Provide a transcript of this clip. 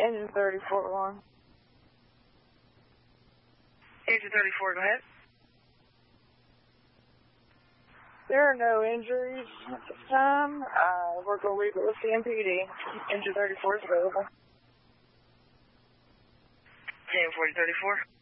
Engine 34-1. Engine 34, go ahead. There are no injuries at this time. We're going to leave it with the MPD. Engine 34 is available. Engine 4034.